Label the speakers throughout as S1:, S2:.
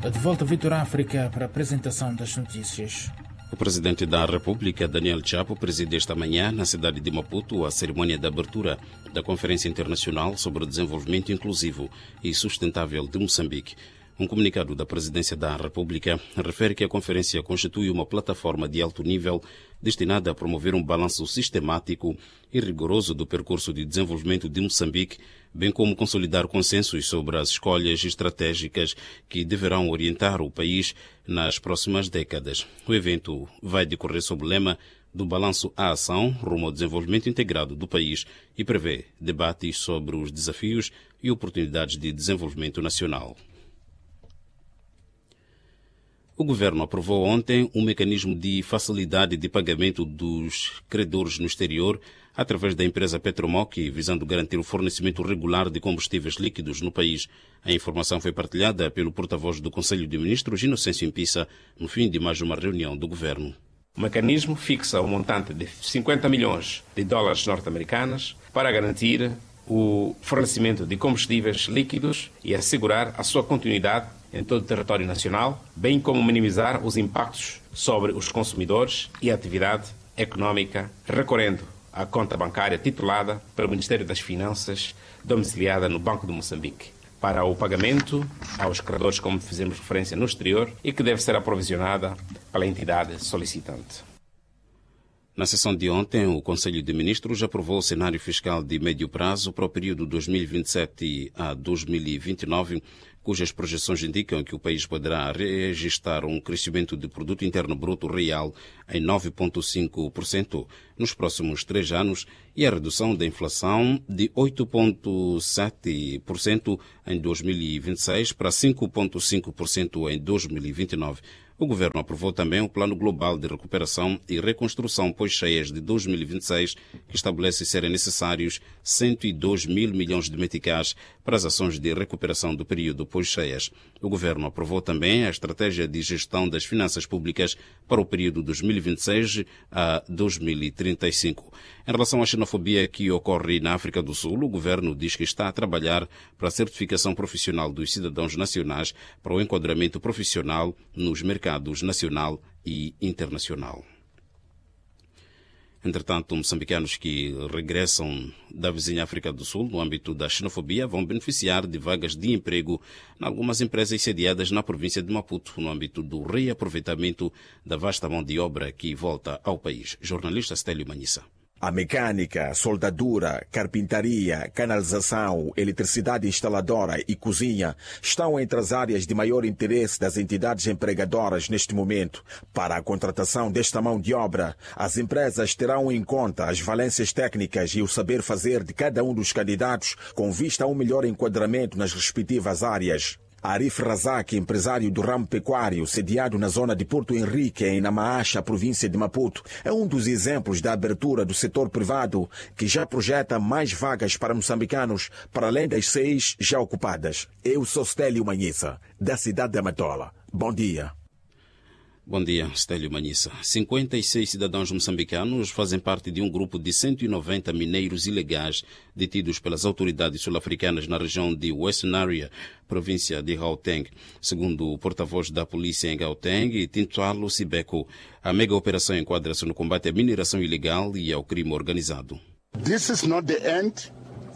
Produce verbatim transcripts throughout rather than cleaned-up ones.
S1: De volta a Vitor África para a apresentação das notícias.
S2: O presidente da República, Daniel Chapo, preside esta manhã, na cidade de Maputo, a cerimônia de abertura da Conferência Internacional sobre o Desenvolvimento Inclusivo e Sustentável de Moçambique. Um comunicado da Presidência da República refere que a conferência constitui uma plataforma de alto nível destinada a promover um balanço sistemático e rigoroso do percurso de desenvolvimento de Moçambique, bem como consolidar consensos sobre as escolhas estratégicas que deverão orientar o país nas próximas décadas. O evento vai decorrer sob o lema do balanço à ação rumo ao desenvolvimento integrado do país e prevê debates sobre os desafios e oportunidades de desenvolvimento nacional. O Governo aprovou ontem um mecanismo de facilidade de pagamento dos credores no exterior através da empresa Petromoc, visando garantir o fornecimento regular de combustíveis líquidos no país. A informação foi partilhada pelo porta-voz do Conselho de Ministros, Inocêncio Impissa, no fim de mais uma reunião do Governo.
S3: O mecanismo fixa o montante de cinquenta milhões de dólares norte-americanos para garantir o fornecimento de combustíveis líquidos e assegurar a sua continuidade em todo o território nacional, bem como minimizar os impactos sobre os consumidores e a atividade econômica, recorrendo à conta bancária titulada pelo Ministério das Finanças, domiciliada no Banco de Moçambique, para o pagamento aos credores, como fizemos referência no exterior, e que deve ser aprovisionada pela entidade solicitante.
S2: Na sessão de ontem, o Conselho de Ministros aprovou o cenário fiscal de médio prazo para o período dois mil e vinte e sete a dois mil e vinte e nove, cujas projeções indicam que o país poderá registrar um crescimento de produto interno bruto real em nove vírgula cinco por cento nos próximos três anos e a redução da inflação de oito vírgula sete por cento em dois mil e vinte e seis para cinco vírgula cinco por cento em dois mil e vinte e nove. O Governo aprovou também o Plano Global de Recuperação e Reconstrução pós-cheias de dois mil e vinte e seis, que estabelece serem necessários cento e dois mil milhões de meticais para as ações de recuperação do período pós-cheias. O Governo aprovou também a Estratégia de Gestão das Finanças Públicas para o período dois mil e vinte e seis a dois mil e trinta e cinco. Em relação à xenofobia que ocorre na África do Sul, o Governo diz que está a trabalhar para a certificação profissional dos cidadãos nacionais para o enquadramento profissional nos mercados nacional e internacional. Entretanto, moçambicanos que regressam da vizinha África do Sul no âmbito da xenofobia vão beneficiar de vagas de emprego em algumas empresas sediadas na província de Maputo, no âmbito do reaproveitamento da vasta mão de obra que volta ao país. Jornalista Stélio Manhissa.
S4: A mecânica, soldadura, carpintaria, canalização, eletricidade instaladora e cozinha estão entre as áreas de maior interesse das entidades empregadoras neste momento. Para a contratação desta mão de obra, as empresas terão em conta as valências técnicas e o saber fazer de cada um dos candidatos com vista a um melhor enquadramento nas respectivas áreas. Arif Razak, empresário do ramo pecuário, sediado na zona de Porto Henrique, em Namaacha, província de Maputo, é um dos exemplos da abertura do setor privado, que já projeta mais vagas para moçambicanos, para além das seis já ocupadas. Eu sou Stélio Manhissa, da cidade de Matola. Bom dia.
S2: Bom dia, Stélio Manhissa. cinquenta e seis cidadãos moçambicanos fazem parte de um grupo de cento e noventa mineiros ilegais detidos pelas autoridades sul-africanas na região de Western Area, província de Gauteng. Segundo o porta-voz da polícia em Gauteng, Tintualo Sibeko, a mega-operação enquadra-se no combate à mineração ilegal e ao crime organizado.
S5: This is not the end.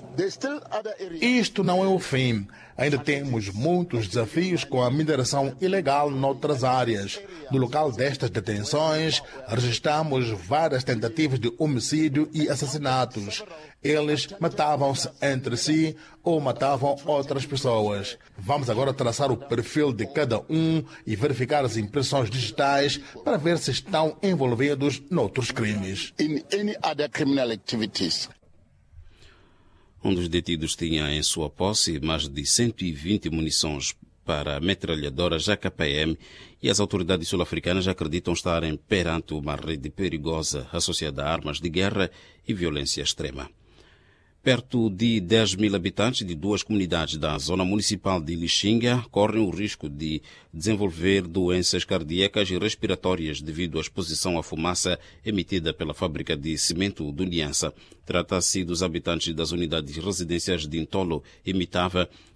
S6: Isto não é o fim. Ainda temos muitos desafios com a mineração ilegal noutras áreas. No local destas detenções, registramos várias tentativas de homicídio e assassinatos. Eles matavam-se entre si ou matavam outras pessoas. Vamos agora traçar o perfil de cada um e verificar as impressões digitais para ver se estão envolvidos noutros crimes.
S5: In any other criminal activities.
S2: Um dos detidos tinha em sua posse mais de cento e vinte munições para a metralhadora J K P M e as autoridades sul-africanas acreditam estarem perante uma rede perigosa associada a armas de guerra e violência extrema. Perto de dez mil habitantes de duas comunidades da zona municipal de Lixinga correm o risco de desenvolver doenças cardíacas e respiratórias devido à exposição à fumaça emitida pela fábrica de cimento do Niassa. Trata-se dos habitantes das unidades residenciais de Intolo e Mitava,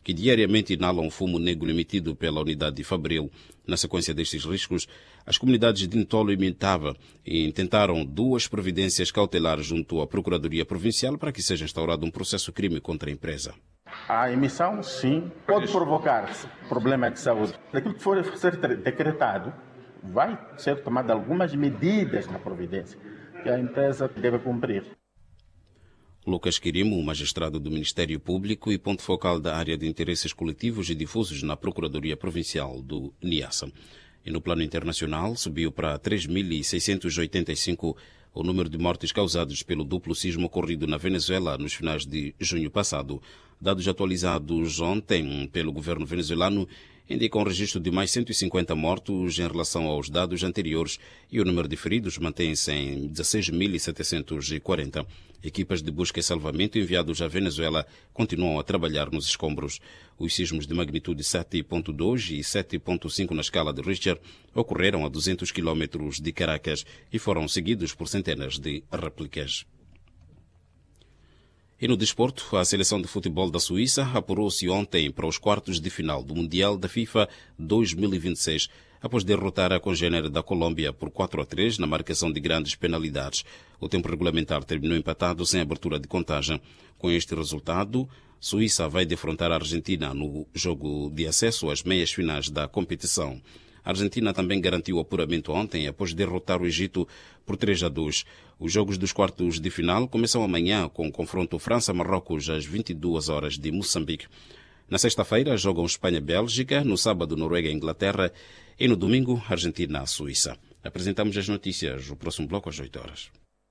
S2: que diariamente inalam fumo negro emitido pela unidade de Fabril. Na sequência destes riscos, as comunidades de Ntolo e Mintava intentaram duas providências cautelares junto à Procuradoria Provincial para que seja instaurado um processo crime contra a empresa.
S7: A emissão, sim, pode provocar problema de saúde. Daquilo que for ser decretado, vai ser tomada algumas medidas na providência que a empresa deve cumprir.
S2: Lucas Quirimo, magistrado do Ministério Público e ponto focal da área de interesses coletivos e difusos na Procuradoria Provincial do Niassa. E no plano internacional, subiu para três mil seiscentos e oitenta e cinco o número de mortes causados pelo duplo sismo ocorrido na Venezuela nos finais de junho passado. Dados atualizados ontem pelo governo venezuelano indicam um registro de mais cento e cinquenta mortos em relação aos dados anteriores e o número de feridos mantém-se em dezesseis mil setecentos e quarenta. Equipas de busca e salvamento enviados à Venezuela continuam a trabalhar nos escombros. Os sismos de magnitude sete ponto dois e sete ponto cinco na escala de Richter ocorreram a duzentos quilómetros de Caracas e foram seguidos por centenas de réplicas. E no desporto, a seleção de futebol da Suíça apurou-se ontem para os quartos de final do Mundial da FIFA dois mil e vinte e seis, após derrotar a congênere da Colômbia por quatro a três na marcação de grandes penalidades. O tempo regulamentar terminou empatado sem abertura de contagem. Com este resultado, Suíça vai defrontar a Argentina no jogo de acesso às meias finais da competição. A Argentina também garantiu o apuramento ontem após derrotar o Egito por três a dois. Os jogos dos quartos de final começam amanhã com o confronto França-Marrocos às vinte e duas horas de Moçambique. Na sexta-feira jogam Espanha-Bélgica, no sábado Noruega-Inglaterra e no domingo Argentina-Suíça. Apresentamos as notícias, o próximo bloco às oito horas.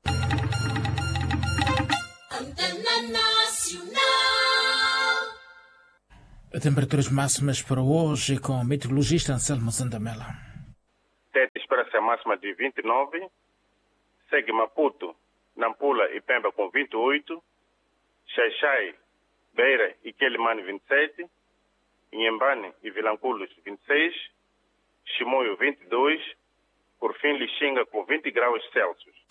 S1: Temperaturas máximas para hoje com o meteorologista Anselmo Sandamela.
S8: Tete espera-se a máxima de vinte e nove, segue Maputo, Nampula e Pemba com vinte e oito, Xaixai, Beira e Quelimane vinte e sete, Inhambane e Vilanculos vinte e seis, Chimoio vinte e dois, por fim Lixinga com vinte graus Celsius.